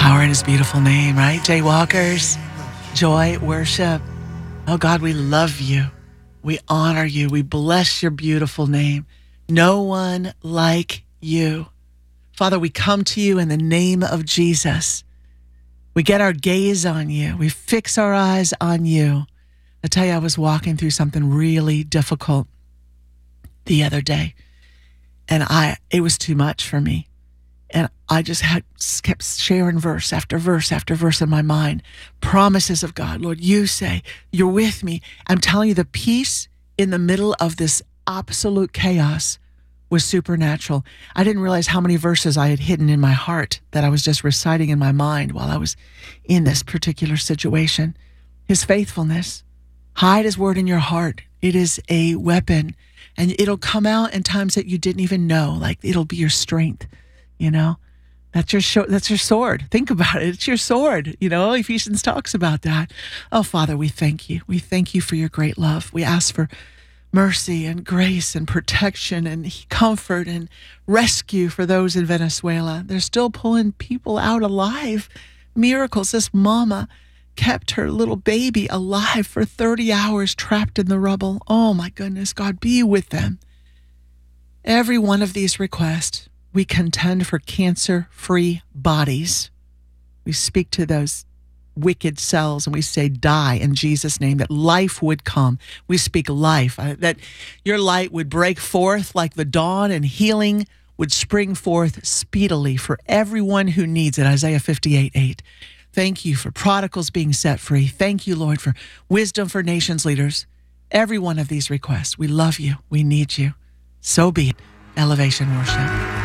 Power in his beautiful name, right? Jaywalkers, joy, worship. Oh God, we love you. We honor you. We bless your beautiful name. No one like you. Father, we come to you in the name of Jesus. We get our gaze on you. We fix our eyes on you. I tell you, I was walking through something really difficult the other day, and it was too much for me. And I just kept sharing verse after verse after verse in my mind. Promises of God. Lord, you say you're with me. I'm telling you, the peace in the middle of this absolute chaos was supernatural. I didn't realize how many verses I had hidden in my heart that I was just reciting in my mind while I was in this particular situation. His faithfulness. Hide his word in your heart. It is a weapon, and it'll come out in times that you didn't even know. Like, it'll be your strength. You know, that's your sword. Think about it. It's your sword. You know, Ephesians talks about that. Oh, Father, we thank you. We thank you for your great love. We ask for mercy and grace and protection and comfort and rescue for those in Venezuela. They're still pulling people out alive. Miracles. This mama kept her little baby alive for 30 hours trapped in the rubble. Oh, my goodness. God, be with them. Every one of these requests, we contend for cancer-free bodies. We speak to those wicked cells and we say, die in Jesus' name, that life would come. We speak life, that your light would break forth like the dawn and healing would spring forth speedily for everyone who needs it. Isaiah 58:8. Thank you for prodigals being set free. Thank you, Lord, for wisdom for nations leaders. Every one of these requests, we love you. We need you. So be it. Elevation Worship.